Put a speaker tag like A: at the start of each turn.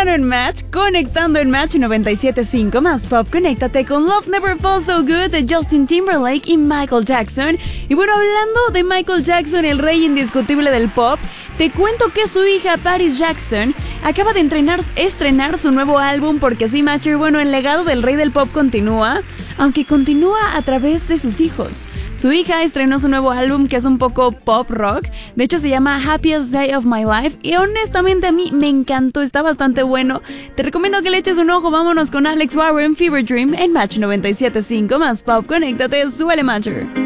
A: temprano en Match, conectando en Match 97.5 más pop. Conéctate con Love Never Felt So Good de Justin Timberlake y Michael Jackson. Y bueno, hablando de Michael Jackson, el rey indiscutible del pop, te cuento que su hija Paris Jackson acaba de estrenar su nuevo álbum, porque sí, Matcher, bueno, el legado del rey del pop continúa, aunque continúa a través de sus hijos. Su hija estrenó su nuevo álbum, que es un poco pop rock. De hecho, se llama Happiest Day of My Life. Y honestamente a mí me encantó, está bastante bueno. Te recomiendo que le eches un ojo. Vámonos con Alex Warren, Fever Dream, en Match 97.5 más pop. Conéctate, súbele, Matcher.